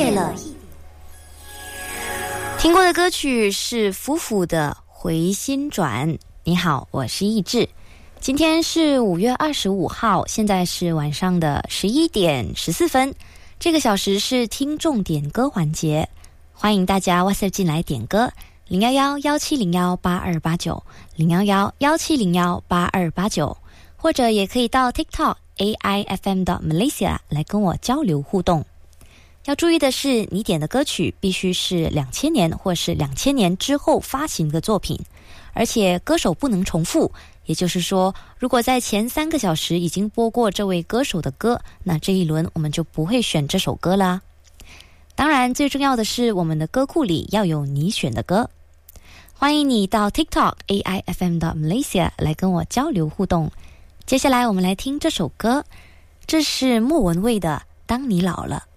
业了。听过的歌曲是夫妇的回心转。你好，我是易志。今天是5月25号，现在是晚上的11点14分。这个小时是听众点歌环节，欢迎大家 WhatsApp 进来点歌011-1701-8289 011-1701-8289，或者也可以到 TikTok AIFM.Malaysia 来跟我交流互动。要注意的是，你点的歌曲必须是2000年或是2000年之后发行的作品，而且歌手不能重复，也就是说，如果在前3个小时已经播过这位歌手的歌，那这一轮我们就不会选这首歌啦。当然，最重要的是我们的歌库里要有你选的歌。欢迎你到 TikTok AIFM.Malaysia 来跟我交流互动。接下来我们来听这首歌，这是莫文蔚的《当你老了》。